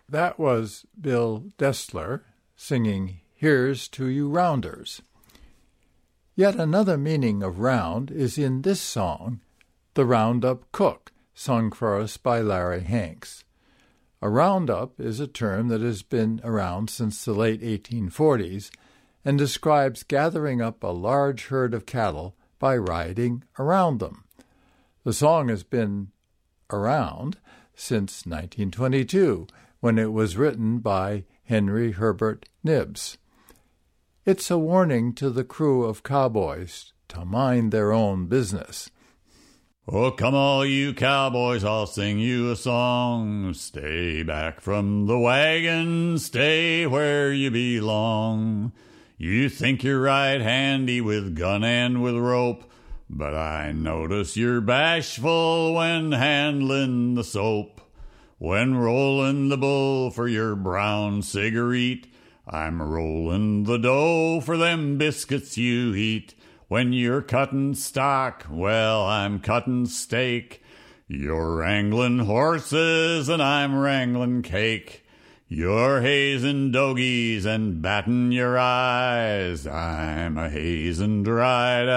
That was Bill Destler singing Here's to You Rounders. Yet another meaning of round is in this song, The Roundup Cook, sung for us by Larry Hanks. A roundup is a term that has been around since the late 1840s and describes gathering up a large herd of cattle by riding around them. The song has been around since 1922, when it was written by Henry Herbert Nibbs. It's a warning to the crew of cowboys to mind their own business. Oh, come all you cowboys, I'll sing you a song. Stay back from the wagon, stay where you belong. You think you're right handy with gun and with rope, but I notice you're bashful when handling the soap. When rolling the bull for your brown cigarette, I'm rolling the dough for them biscuits you eat. When you're cutting stock, well, I'm cutting steak. You're wrangling horses and I'm wrangling cake. You're hazing dogies and batting your eyes. I'm a hazing dried